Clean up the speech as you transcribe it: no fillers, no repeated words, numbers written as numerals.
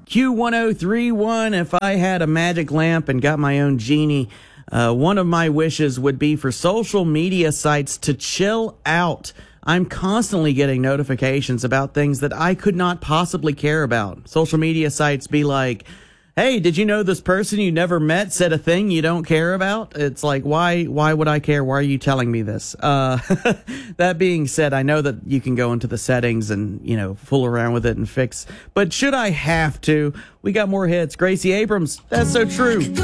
Q1031, if I had a magic lamp and got my own genie, one of my wishes would be for social media sites to chill out. I'm constantly getting notifications about things that I could not possibly care about. Social media sites be like, hey, did you know this person you never met said a thing you don't care about? It's like, why would I care? Why are you telling me this? That being said, I know that you can go into the settings and, fool around with it and fix. But should I have to? We got more hits. Gracie Abrams, That's So True.